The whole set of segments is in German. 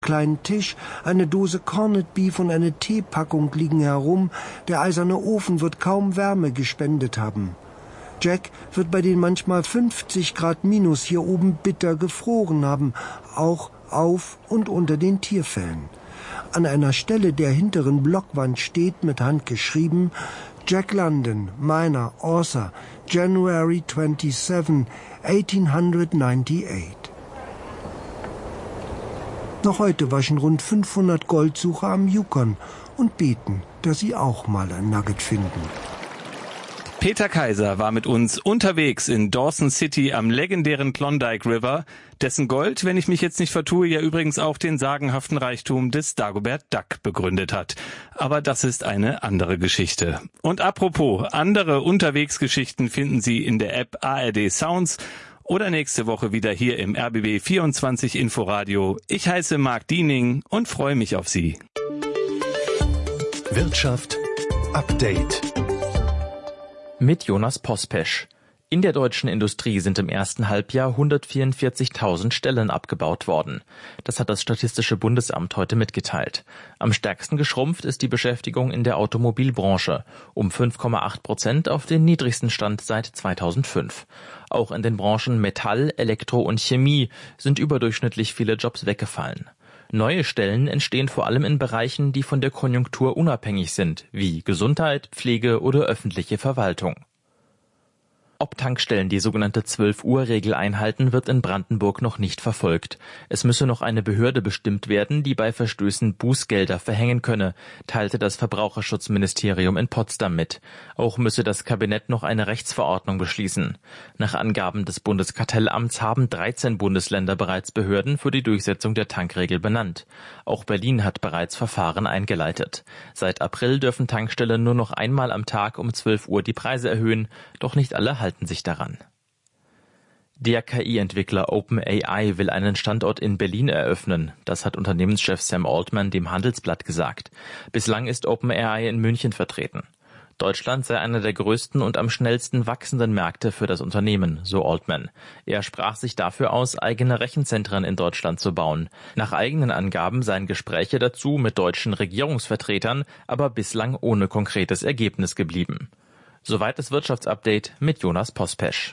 kleinen Tisch, eine Dose Corned Beef und eine Teepackung liegen herum. Der eiserne Ofen wird kaum Wärme gespendet haben. Jack wird bei den manchmal 50 Grad minus hier oben bitter gefroren haben, auch auf und unter den Tierfällen. An einer Stelle der hinteren Blockwand steht mit Hand geschrieben: Jack London, Miner, Author, January 27, 1898. Noch heute waschen rund 500 Goldsucher am Yukon und beten, dass sie auch mal ein Nugget finden. Peter Kaiser war mit uns unterwegs in Dawson City am legendären Klondike River, dessen Gold, wenn ich mich jetzt nicht vertue, ja übrigens auch den sagenhaften Reichtum des Dagobert Duck begründet hat. Aber das ist eine andere Geschichte. Und apropos, andere Unterwegsgeschichten finden Sie in der App ARD Sounds oder nächste Woche wieder hier im RBB 24 Inforadio. Ich heiße Marc Diening und freue mich auf Sie. Wirtschaft Update mit Jonas Pospesch. In der deutschen Industrie sind im ersten Halbjahr 144.000 Stellen abgebaut worden. Das hat das Statistische Bundesamt heute mitgeteilt. Am stärksten geschrumpft ist die Beschäftigung in der Automobilbranche, um 5,8% auf den niedrigsten Stand seit 2005. Auch in den Branchen Metall, Elektro und Chemie sind überdurchschnittlich viele Jobs weggefallen. Neue Stellen entstehen vor allem in Bereichen, die von der Konjunktur unabhängig sind, wie Gesundheit, Pflege oder öffentliche Verwaltung. Ob Tankstellen die sogenannte 12-Uhr-Regel einhalten, wird in Brandenburg noch nicht verfolgt. Es müsse noch eine Behörde bestimmt werden, die bei Verstößen Bußgelder verhängen könne, teilte das Verbraucherschutzministerium in Potsdam mit. Auch müsse das Kabinett noch eine Rechtsverordnung beschließen. Nach Angaben des Bundeskartellamts haben 13 Bundesländer bereits Behörden für die Durchsetzung der Tankregel benannt. Auch Berlin hat bereits Verfahren eingeleitet. Seit April dürfen Tankstellen nur noch einmal am Tag um 12 Uhr die Preise erhöhen, doch nicht alle halten sich daran. Der KI-Entwickler OpenAI will einen Standort in Berlin eröffnen. Das hat Unternehmenschef Sam Altman dem Handelsblatt gesagt. Bislang ist OpenAI in München vertreten. Deutschland sei einer der größten und am schnellsten wachsenden Märkte für das Unternehmen, so Altman. Er sprach sich dafür aus, eigene Rechenzentren in Deutschland zu bauen. Nach eigenen Angaben seien Gespräche dazu mit deutschen Regierungsvertretern, aber bislang ohne konkretes Ergebnis geblieben. Soweit das Wirtschaftsupdate mit Jonas Pospesch.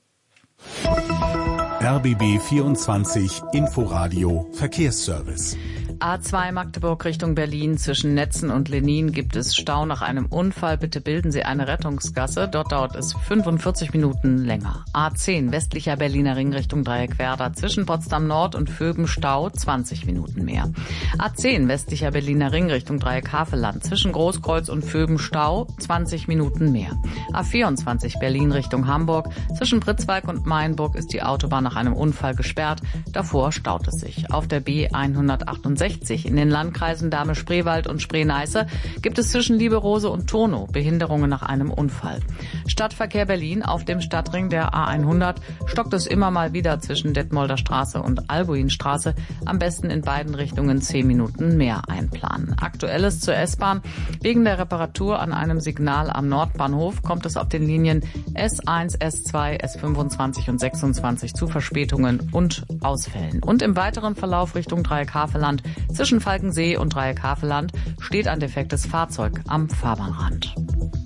RBB 24 Inforadio Verkehrsservice. A2 Magdeburg Richtung Berlin zwischen Netzen und Lenin gibt es Stau nach einem Unfall. Bitte bilden Sie eine Rettungsgasse. Dort dauert es 45 Minuten länger. A10 westlicher Berliner Ring Richtung Dreieckwerder zwischen Potsdam Nord und Vöben Stau 20 Minuten mehr. A10 westlicher Berliner Ring Richtung Dreieck-Havelland zwischen Großkreuz und Vöben Stau 20 Minuten mehr. A24 Berlin Richtung Hamburg zwischen Pritzwalk und Mainburg ist die Autobahn nach einem Unfall gesperrt. Davor staut es sich. Auf der B168 in den Landkreisen Dahme-Spreewald und Spree-Neiße gibt es zwischen Lieberose und Turnow Behinderungen nach einem Unfall. Stadtverkehr Berlin auf dem Stadtring der A100 stockt es immer mal wieder zwischen Detmolder Straße und Albuinstraße. Am besten in beiden Richtungen 10 Minuten mehr einplanen. Aktuelles zur S-Bahn. Wegen der Reparatur an einem Signal am Nordbahnhof kommt es auf den Linien S1, S2, S25 und 26 zu Verspätungen und Ausfällen. Und im weiteren Verlauf Richtung Dreieck-Havelland zwischen Falkensee und Dreieck-Havelland steht ein defektes Fahrzeug am Fahrbahnrand.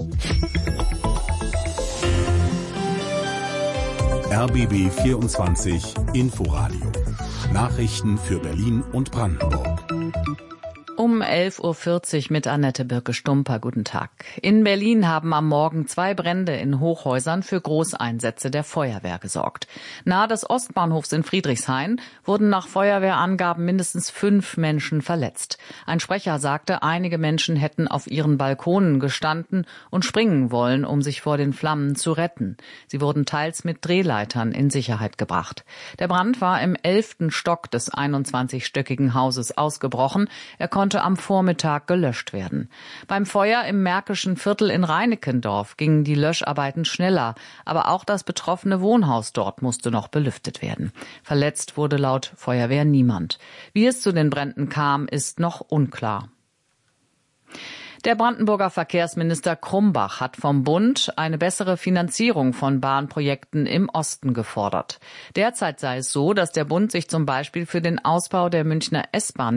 RBB 24 Inforadio. Nachrichten für Berlin und Brandenburg. Um 11.40 Uhr mit Annette Birke-Stumper. Guten Tag. In Berlin haben am Morgen 2 Brände in Hochhäusern für Großeinsätze der Feuerwehr gesorgt. Nahe des Ostbahnhofs in Friedrichshain wurden nach Feuerwehrangaben mindestens 5 Menschen verletzt. Ein Sprecher sagte, einige Menschen hätten auf ihren Balkonen gestanden und springen wollen, um sich vor den Flammen zu retten. Sie wurden teils mit Drehleitern in Sicherheit gebracht. Der Brand war im 11. Stock des 21-stöckigen Hauses ausgebrochen. Er konnte am Vormittag gelöscht werden. Beim Feuer im Märkischen Viertel in Reinickendorf gingen die Löscharbeiten schneller, aber auch das betroffene Wohnhaus dort musste noch belüftet werden. Verletzt wurde laut Feuerwehr niemand. Wie es zu den Bränden kam, ist noch unklar. Der Brandenburger Verkehrsminister Krumbach hat vom Bund eine bessere Finanzierung von Bahnprojekten im Osten gefordert. Derzeit sei es so, dass der Bund sich zum Beispiel für den Ausbau der Münchner S-Bahn